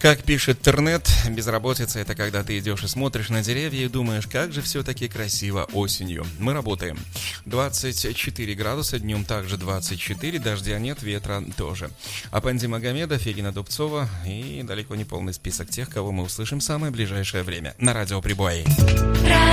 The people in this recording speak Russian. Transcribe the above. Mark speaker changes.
Speaker 1: Как пишет интернет, безработица — это когда ты идешь и смотришь на деревья и думаешь, как же все-таки красиво осенью. Мы работаем. 24 градуса, днем также 24, дождя нет, ветра тоже. Апанди Магомедов, Ирина Дубцова и далеко не полный список тех, кого мы услышим в самое ближайшее время на радио Прибой.